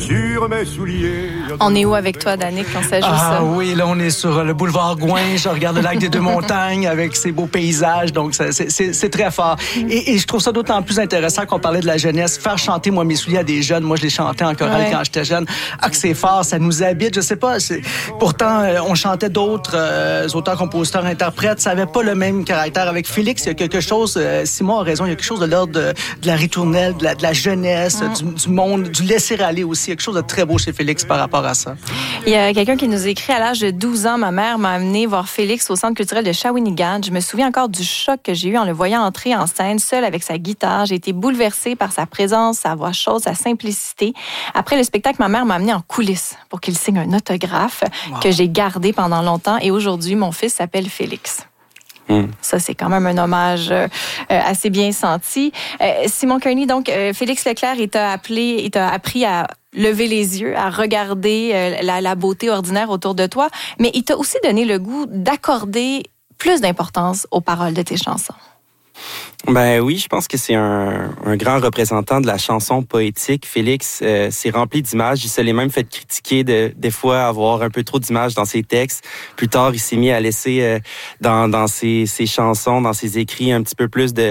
sur mes souliers. On est où avec toi, Danick, quand ça joue ça? Oui, là, on est sur le boulevard Gouin. Je regarde le lac des Deux-Montagnes avec ses beaux paysages. Donc, c'est très fort. Et je trouve ça d'autant plus intéressant qu'on parlait de la jeunesse. Faire chanter, moi, mes souliers à des jeunes. Moi, je les chantais en chorale quand j'étais jeune. Ah, que c'est fort, ça nous habite. Je sais pas. Pourtant, on chantait d'autres auteurs, compositeurs, interprètes. Ça avait pas le même caractère. Avec Félix, il y a quelque chose, Simon a raison, il y a quelque chose de l'ordre de la ritournelle, de la jeunesse, du monde, du laisser-aller aussi. Il y a quelque chose de très beau chez Félix par rapport à ça. Il y a quelqu'un qui nous écrit: à l'âge de 12 ans, ma mère m'a amené voir Félix au Centre culturel de Shawinigan. Je me souviens encore du choc que j'ai eu en le voyant entrer en scène, seul avec sa guitare. J'ai été bouleversée par sa présence, sa voix chaude, sa simplicité. Après le spectacle, ma mère m'a amené en coulisses pour qu'il signe un autographe que j'ai gardé pendant longtemps. Et aujourd'hui, mon fils s'appelle Félix. Ça, c'est quand même un hommage assez bien senti. Simon Kearney, donc, Félix Leclerc, il t'a appris à lever les yeux, à regarder la beauté ordinaire autour de toi, mais il t'a aussi donné le goût d'accorder plus d'importance aux paroles de tes chansons. Ben oui, je pense que c'est un grand représentant de la chanson poétique. Félix s'est rempli d'images. Il se l'est même fait critiquer des fois avoir un peu trop d'images dans ses textes. Plus tard, il s'est mis à laisser dans ses chansons, dans ses écrits, un petit peu plus de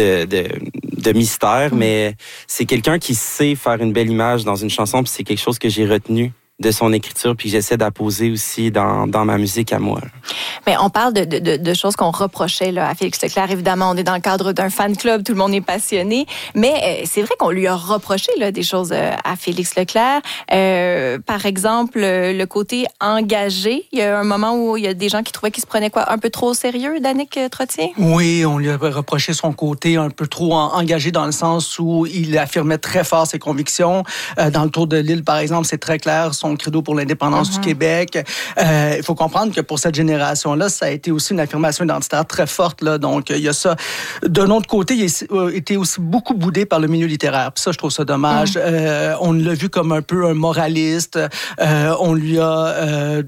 mystère. Mais c'est quelqu'un qui sait faire une belle image dans une chanson, puis c'est quelque chose que j'ai retenu de son écriture, puis j'essaie d'apposer aussi dans ma musique à moi. Mais on parle de choses qu'on reprochait là, à Félix Leclerc. Évidemment, on est dans le cadre d'un fan club, tout le monde est passionné, mais c'est vrai qu'on lui a reproché là, des choses à Félix Leclerc. Par exemple, le côté engagé. Il y a un moment où il y a des gens qui trouvaient qu'il se prenait un peu trop au sérieux, Danick Trottier? Oui, on lui a reproché son côté un peu trop engagé dans le sens où il affirmait très fort ses convictions. Dans le Tour de l'île, par exemple, c'est très clair, son credo pour l'indépendance du Québec. Il faut comprendre que pour cette génération-là, ça a été aussi une affirmation identitaire très forte. Là. Donc, il y a ça. D'un autre côté, il a été aussi beaucoup boudé par le milieu littéraire. Puis ça, je trouve ça dommage. On l'a vu comme un peu un moraliste. On lui a...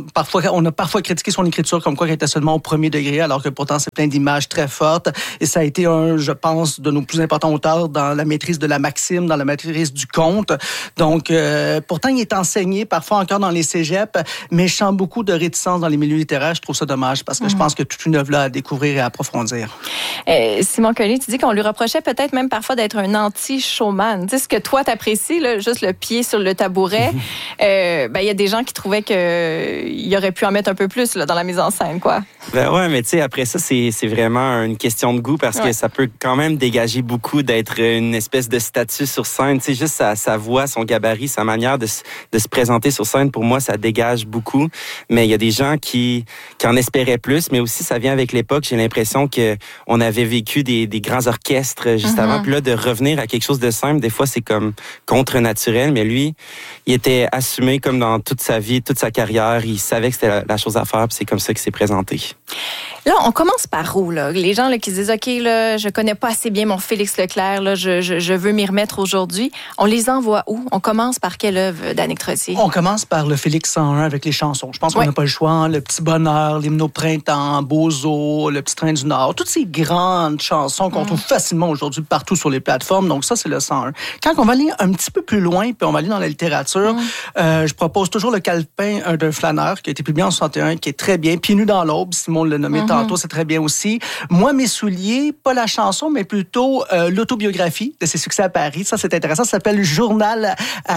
on a parfois critiqué son écriture comme quoi qu'elle était seulement au premier degré, alors que pourtant, c'est plein d'images très fortes. Et ça a été je pense, de nos plus importants auteurs dans la maîtrise de la maxime, dans la maîtrise du conte. Donc, pourtant, il est enseigné parfois encore dans les cégeps, mais je sens beaucoup de réticence dans les milieux littéraires. Je trouve ça dommage parce que je pense que toute une œuvre là à découvrir et à approfondir. Simon Kearney, tu dis qu'on lui reprochait peut-être même parfois d'être un anti-showman. Tu sais, ce que toi t'apprécies, là, juste le pied sur le tabouret, y a des gens qui trouvaient qu'il aurait pu en mettre un peu plus là, dans la mise en scène, quoi. Ben ouais, mais tu sais, après ça, c'est vraiment une question de goût parce que ça peut quand même dégager beaucoup d'être une espèce de statue sur scène. Tu sais, juste sa voix, son gabarit, sa manière de se présenter sur scène, pour moi, ça dégage beaucoup. Mais il y a des gens qui en espéraient plus, mais aussi, ça vient avec l'époque. J'ai l'impression qu'on avait vécu des grands orchestres juste avant. Puis là, de revenir à quelque chose de simple, des fois, c'est comme contre-naturel. Mais lui, il était assumé comme dans toute sa vie, toute sa carrière. Il savait que c'était la chose à faire, puis c'est comme ça qu'il s'est présenté. Là, on commence par où, là? Les gens là, qui se disent, OK, là, je connais pas assez bien mon Félix Leclerc, là, je veux m'y remettre aujourd'hui. On les envoie où? On commence par quelle œuvre, Danick Trottier? On commence par le Félix 101 avec les chansons. Je pense qu'on n'a pas le choix. Hein? Le Petit Bonheur, l'Hymne au printemps, Bozo, Le Petit Train du Nord. Toutes ces grandes chansons qu'on trouve facilement aujourd'hui partout sur les plateformes. Donc ça, c'est le 101. Quand on va aller un petit peu plus loin, puis on va aller dans la littérature, je propose toujours le calepin d'un flâneur qui a été publié en 61, qui est très bien. Pieds nus dans l'aube, Simon l'a nommé tantôt, c'est très bien aussi. Moi, mes souliers, pas la chanson, mais plutôt l'autobiographie de ses succès à Paris. Ça, c'est intéressant. Ça s'appelle Journal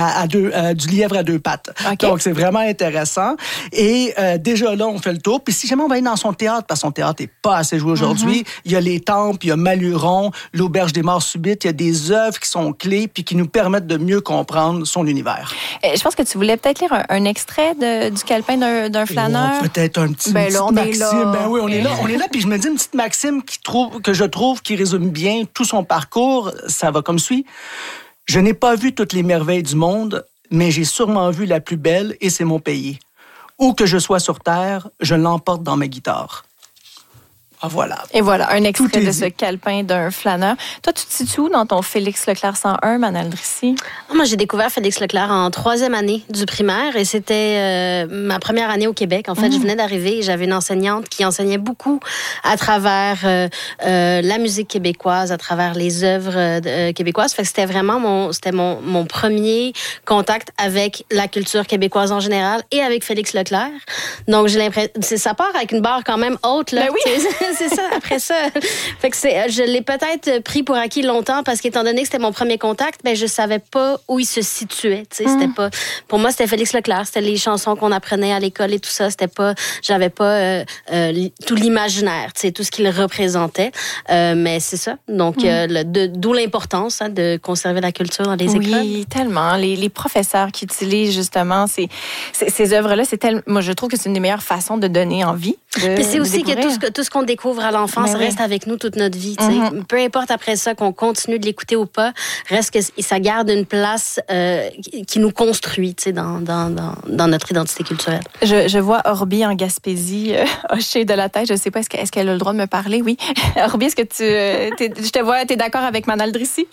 du lièvre à deux pattes. Okay. Donc, c'est vraiment intéressant. Et déjà là, on fait le tour. Puis si jamais on va aller dans son théâtre, parce que son théâtre n'est pas assez joué aujourd'hui, il y a Les Tempes, il y a Maluron, L'Auberge des Morts Subites. Il y a des œuvres qui sont clés puis qui nous permettent de mieux comprendre son univers. Je pense que tu voulais peut-être lire un extrait du calepin d'un flâneur. Peut-être un petit maxime. Ben oui, on est là. On est là, puis je me dis une petite maxime que je trouve qui résume bien tout son parcours. Ça va comme suit. Je n'ai pas vu toutes les merveilles du monde, mais j'ai sûrement vu la plus belle et c'est mon pays. Où que je sois sur terre, je l'emporte dans ma guitare. Ah, voilà. Et voilà, un extrait de ce calepin d'un flâneur. Toi, tu te situes où dans ton Félix Leclerc 101, Manal Drissi? Moi, j'ai découvert Félix Leclerc en 3e année du primaire et c'était ma première année au Québec. En fait, je venais d'arriver et j'avais une enseignante qui enseignait beaucoup à travers la musique québécoise, à travers les œuvres québécoises. Fait que c'était vraiment mon premier contact avec la culture québécoise en général et avec Félix Leclerc. Donc, j'ai l'impression... Ça part avec une barre quand même haute, là. Ben oui. C'est ça, après ça. Fait que je l'ai peut-être pris pour acquis longtemps parce qu'étant donné que c'était mon premier contact, ben je savais pas où il se situait. C'était pas, pour moi, c'était Félix Leclerc, c'était les chansons qu'on apprenait à l'école et tout ça. C'était pas, j'avais pas tout l'imaginaire, tout ce qu'il représentait. Mais c'est ça. Donc, d'où l'importance de conserver la culture dans les écoles. Oui, tellement. Les professeurs qui utilisent justement ces œuvres-là, moi, je trouve que c'est une des meilleures façons de donner envie. Puis c'est aussi que tout ce qu'on découvre à l'enfance reste avec nous toute notre vie. Peu importe après ça qu'on continue de l'écouter ou pas, reste que ça garde une place qui nous construit dans notre identité culturelle. Je vois Orbi en Gaspésie hocher de la tête. Je sais pas, est-ce qu'elle a le droit de me parler? Oui. Orbi, est-ce que je te vois, t'es d'accord avec Manal Drissi?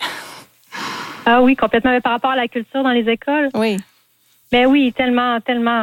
Ah oui, complètement. Mais par rapport à la culture dans les écoles? Oui. Ben oui, tellement,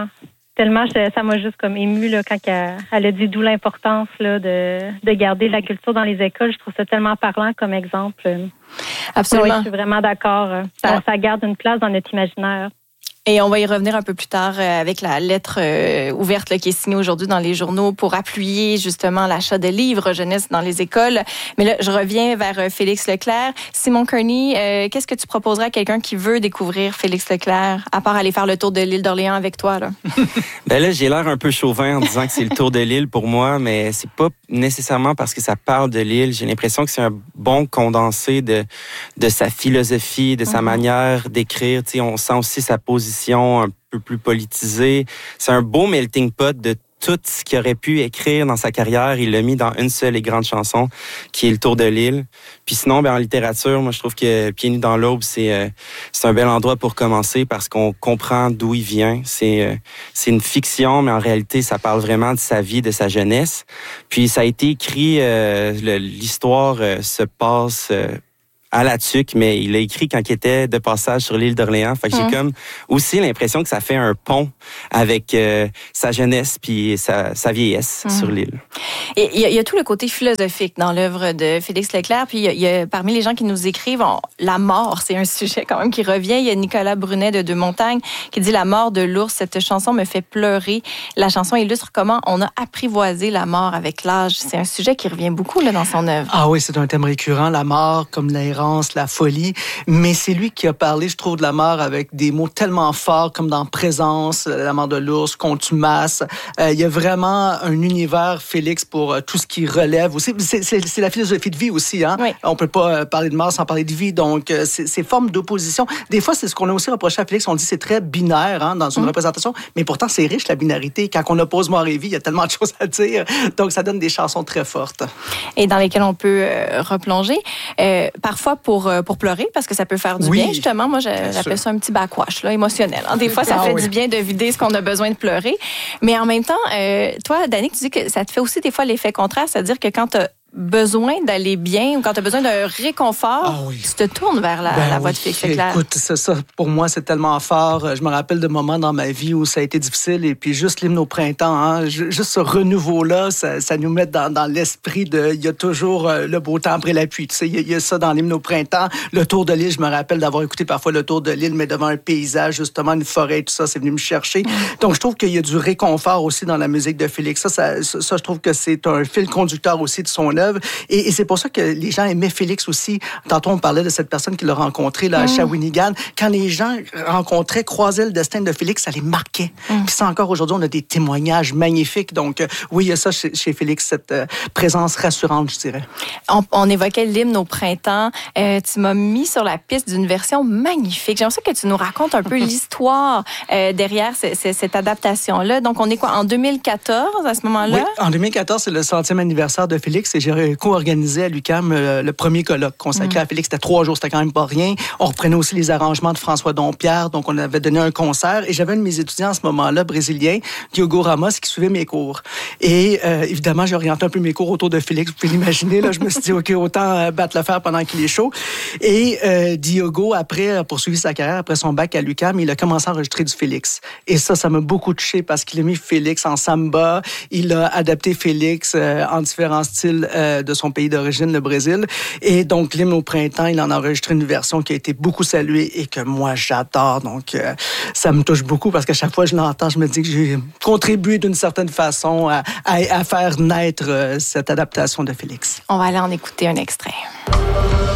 ça m'a juste comme émue là, quand elle a dit d'où l'importance là, de garder la culture dans les écoles. Je trouve ça tellement parlant comme exemple. Absolument. Oui, je suis vraiment d'accord. Ça garde une place dans notre imaginaire. Et on va y revenir un peu plus tard avec la lettre ouverte là, qui est signée aujourd'hui dans les journaux pour appuyer justement l'achat de livres jeunesse dans les écoles. Mais là, je reviens vers Félix Leclerc. Simon Kearney, qu'est-ce que tu proposerais à quelqu'un qui veut découvrir Félix Leclerc, à part aller faire le tour de l'île d'Orléans avec toi? Là? Ben là, j'ai l'air un peu chauvin en disant que c'est le tour de l'île pour moi, mais c'est pas nécessairement parce que ça parle de l'île. J'ai l'impression que c'est un bon condensé de sa philosophie, de sa manière d'écrire. Tu sais, on sent aussi sa position un peu plus politisée. C'est un beau melting pot de tout ce qu'il aurait pu écrire dans sa carrière. Il l'a mis dans une seule et grande chanson, qui est Le Tour de l'île. Puis sinon, en littérature, moi, je trouve que Pieds nus dans l'aube, c'est un bel endroit pour commencer parce qu'on comprend d'où il vient. C'est une fiction, mais en réalité, ça parle vraiment de sa vie, de sa jeunesse. Puis ça a été écrit, l'histoire se passe... à La Tuque, mais il a écrit quand il était de passage sur l'île d'Orléans. Fait que j'ai comme aussi l'impression que ça fait un pont avec sa jeunesse puis sa vieillesse sur l'île. Et il y a tout le côté philosophique dans l'œuvre de Félix Leclerc. Puis il y a parmi les gens qui nous écrivent, la mort, c'est un sujet quand même qui revient. Il y a Nicolas Brunet de Deux Montagnes qui dit « La mort de l'ours, cette chanson me fait pleurer. La chanson illustre comment on a apprivoisé la mort avec l'âge. » C'est un sujet qui revient beaucoup là, dans son œuvre. Ah oui, c'est un thème récurrent, la mort comme l'errance, la folie. Mais c'est lui qui a parlé, je trouve, de la mort avec des mots tellement forts comme dans Présence, la mort de l'ours, Contumace. Il y a vraiment un univers, Félix, pour tout ce qui relève aussi. C'est la philosophie de vie aussi. Hein? Oui. On peut pas parler de mort sans parler de vie. Donc, ces formes d'opposition. Des fois, c'est ce qu'on a aussi reproché à Félix. On dit c'est très binaire hein, dans une représentation. Mais pourtant, c'est riche, la binarité. Quand on oppose mort et vie, il y a tellement de choses à dire. Donc, ça donne des chansons très fortes. Et dans lesquelles on peut replonger. Parfois pour pleurer, parce que ça peut faire du bien, justement. Moi, j'appelle ça un petit backwash là, émotionnel. Hein. Des fois, ça fait du bien de vider ce qu'on a besoin de pleurer. Mais en même temps, toi, Danick, tu dis que ça te fait aussi des fois l'effet contraire, c'est-à-dire que quand tu as besoin d'aller bien ou quand tu as besoin d'un réconfort, tu te tournes vers la voix de Félix Leclerc. Écoute, ça, pour moi, c'est tellement fort. Je me rappelle de moments dans ma vie où ça a été difficile et puis juste l'hymne au printemps, hein, juste ce renouveau-là, ça nous met dans l'esprit de il y a toujours le beau temps après la pluie. Tu sais, il y a ça dans l'hymne au printemps. Le Tour de l'île, je me rappelle d'avoir écouté parfois le Tour de l'île, mais devant un paysage, justement, une forêt, tout ça, c'est venu me chercher. Donc, je trouve qu'il y a du réconfort aussi dans la musique de Félix. Ça, je trouve que c'est un fil conducteur aussi de son œuvre. Et c'est pour ça que les gens aimaient Félix aussi. Tantôt, on parlait de cette personne qui l'a rencontré là, à Shawinigan. Quand les gens rencontraient, croisaient le destin de Félix, ça les marquait. Puis ça, encore aujourd'hui, on a des témoignages magnifiques. Donc, oui, il y a ça chez Félix, cette présence rassurante, je dirais. On évoquait l'hymne au printemps. Tu m'as mis sur la piste d'une version magnifique. J'aimerais ça que tu nous racontes un peu l'histoire derrière cette adaptation-là. Donc, on est quoi, en 2014 à ce moment-là? Oui, en 2014, c'est le 100e anniversaire de Félix et j'ai co-organisé à l'UQAM le premier colloque consacré à Félix. C'était 3 jours, c'était quand même pas rien. On reprenait aussi les arrangements de François Dompierre, donc on avait donné un concert. Et j'avais un de mes étudiants à ce moment-là, brésilien, Diogo Ramos, qui suivait mes cours. Et évidemment, j'ai orienté un peu mes cours autour de Félix. Vous pouvez l'imaginer, là, je me suis dit, OK, autant battre le fer pendant qu'il est chaud. Et Diogo, après, a poursuivi sa carrière, après son bac à l'UQAM, il a commencé à enregistrer du Félix. Et ça m'a beaucoup touché parce qu'il a mis Félix en samba, il a adapté Félix en différents styles de son pays d'origine, le Brésil. Et donc, l'hymne au printemps, il en a enregistré une version qui a été beaucoup saluée et que moi, j'adore. Donc, ça me touche beaucoup parce qu'à chaque fois que je l'entends, je me dis que j'ai contribué d'une certaine façon à faire naître cette adaptation de Félix. On va aller en écouter un extrait.